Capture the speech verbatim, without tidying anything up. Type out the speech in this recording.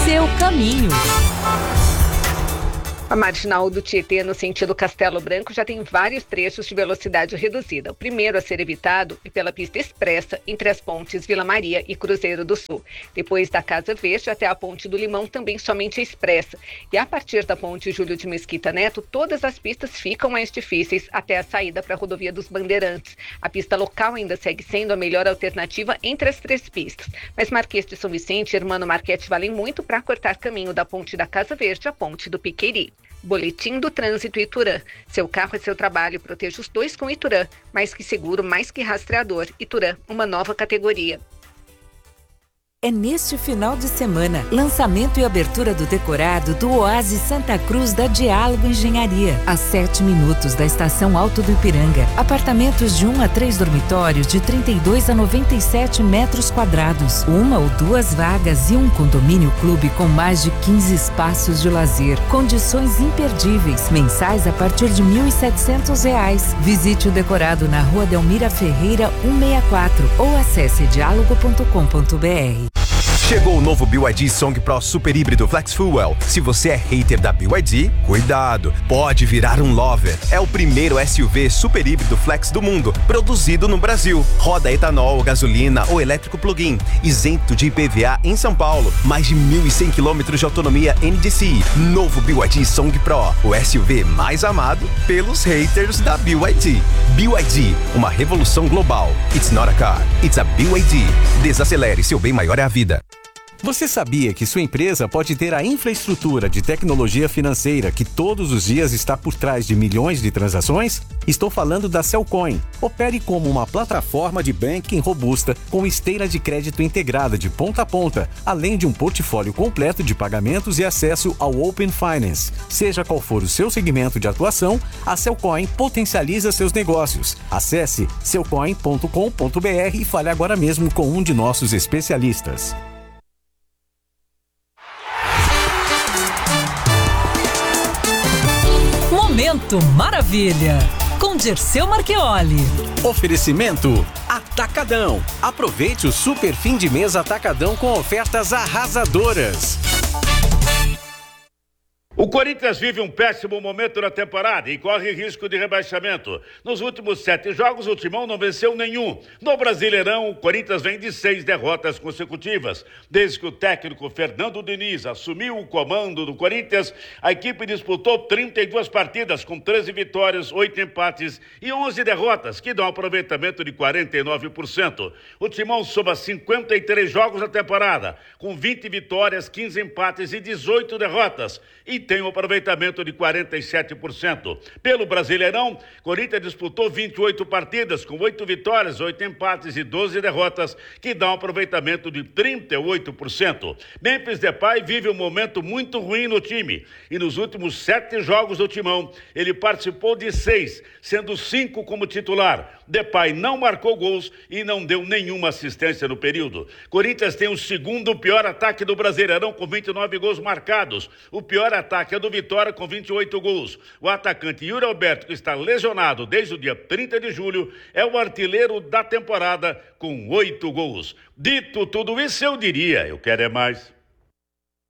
seu caminho. A marginal do Tietê, no sentido Castelo Branco, já tem vários trechos de velocidade reduzida. O primeiro a ser evitado é pela pista expressa entre as pontes Vila Maria e Cruzeiro do Sul. Depois da Casa Verde até a Ponte do Limão, também somente expressa. E a partir da ponte Júlio de Mesquita Neto, todas as pistas ficam mais difíceis até a saída para a rodovia dos Bandeirantes. A pista local ainda segue sendo a melhor alternativa entre as três pistas. Mas Marquês de São Vicente e Hermano Marquete valem muito para cortar caminho da ponte da Casa Verde à ponte do Piqueri. Boletim do Trânsito Iturã. Seu carro é seu trabalho, proteja os dois com Iturã. Mais que seguro, mais que rastreador. Iturã, uma nova categoria. É neste final de semana, lançamento e abertura do decorado do Oásis Santa Cruz da Diálogo Engenharia, a sete minutos da Estação Alto do Ipiranga. Apartamentos de um a três dormitórios de trinta e dois a noventa e sete metros quadrados, uma ou duas vagas e um condomínio clube com mais de quinze espaços de lazer. Condições imperdíveis, mensais a partir de mil e setecentos reais. Visite o decorado na Rua Delmira Ferreira cento e sessenta e quatro ou acesse diálogo ponto com ponto br. Chegou o novo B Y D Song Pro Super Híbrido Flex Fuel. Se você é hater da B Y D, cuidado, pode virar um lover. É o primeiro S U V super híbrido flex do mundo, produzido no Brasil. Roda etanol, gasolina ou elétrico plug-in, isento de I P V A em São Paulo. Mais de mil e cem quilômetros de autonomia N D C I. Novo B Y D Song Pro, o S U V mais amado pelos haters da B Y D. B Y D, uma revolução global. It's not a car, it's a B Y D. Desacelere, seu bem maior é a vida. Você sabia que sua empresa pode ter a infraestrutura de tecnologia financeira que todos os dias está por trás de milhões de transações? Estou falando da Cellcoin. Opere como uma plataforma de banking robusta com esteira de crédito integrada de ponta a ponta, além de um portfólio completo de pagamentos e acesso ao Open Finance. Seja qual for o seu segmento de atuação, a Cellcoin potencializa seus negócios. Acesse cellcoin ponto com ponto br e fale agora mesmo com um de nossos especialistas. Momento Maravilha, com Dirceu Marchioli. Oferecimento Atacadão. Aproveite o super fim de mês Atacadão com ofertas arrasadoras. O Corinthians vive um péssimo momento na temporada e corre risco de rebaixamento. Nos últimos sete jogos, o Timão não venceu nenhum. No Brasileirão, o Corinthians vem de seis derrotas consecutivas. Desde que o técnico Fernando Diniz assumiu o comando do Corinthians, a equipe disputou trinta e duas partidas, com treze vitórias, oito empates e onze derrotas, que dão um aproveitamento de quarenta e nove por cento. O Timão soma cinquenta e três jogos na temporada, com vinte vitórias, quinze empates e dezoito derrotas. E tem um aproveitamento de quarenta e sete por cento. Pelo Brasileirão, Corinthians disputou vinte e oito partidas, com oito vitórias, oito empates e doze derrotas, que dá um aproveitamento de trinta e oito por cento. Memphis Depay vive um momento muito ruim no time, e nos últimos sete jogos do Timão, ele participou de seis, sendo cinco como titular. Depay não marcou gols e não deu nenhuma assistência no período. Corinthians tem o segundo pior ataque do Brasileirão, com vinte e nove gols marcados. O pior ataque é do Vitória, com vinte e oito gols. O atacante Yuri Alberto, que está lesionado desde o dia trinta de julho, é o artilheiro da temporada, com oito gols. Dito tudo isso, eu diria, eu quero é mais.